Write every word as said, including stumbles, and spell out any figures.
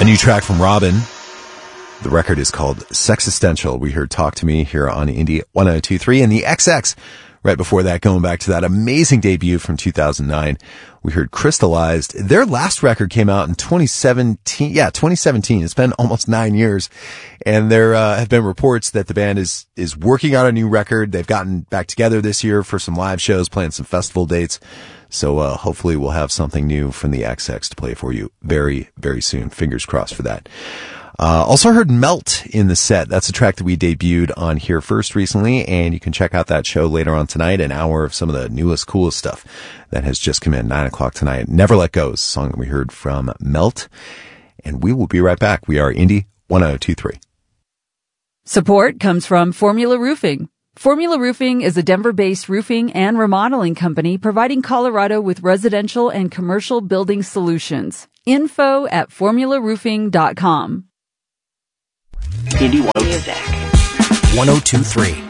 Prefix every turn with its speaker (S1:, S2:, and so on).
S1: new track from Robin. The record is called Sexistential. We heard Talk to Me here on Indie one oh two point three, and the X X. Right before that, going back to that amazing debut from two thousand nine, we heard Crystallized. Their last record came out in twenty seventeen. Yeah, twenty seventeen. It's been almost nine years. And there uh, have been reports that the band is, is working on a new record. They've gotten back together this year for some live shows, playing some festival dates. So uh, hopefully we'll have something new from the X X to play for you very, very soon. Fingers crossed for that. Uh, also heard Melt in the set. That's a track that we debuted on Here First recently, and you can check out that show later on tonight, an hour of some of the newest, coolest stuff that has just come in, nine o'clock tonight. Never Let Go is a song that we heard from Melt, and we will be right back. We are Indie one oh two point three.
S2: Support comes from Formula Roofing. Formula Roofing is a Denver-based roofing and remodeling company providing Colorado with residential and commercial building solutions. Info at formula roofing dot com.
S3: Indie Music one oh two point three.